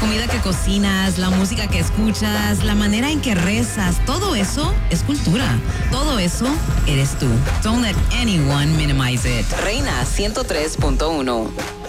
comida que cocinas, la música que escuchas, la manera en que rezas, todo eso es cultura. Todo eso eres tú. Don't let anyone minimize it. Reina 103.1.